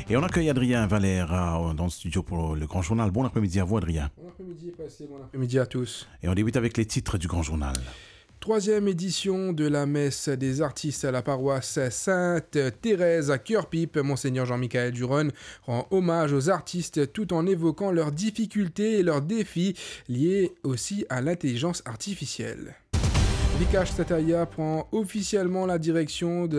Et on accueille Adrien Valère dans le studio pour le Grand Journal. Bon après-midi à vous, Adrien. Bon après-midi, passé, bon après-midi à tous. Et on débute avec les titres du Grand Journal. Troisième édition de la messe des artistes à la paroisse Sainte-Thérèse à Cœur-Pipe. Monseigneur Jean-Michel Duron rend hommage aux artistes tout en évoquant leurs difficultés et leurs défis liés aussi à l'intelligence artificielle. Vikash Sataya prend officiellement la direction de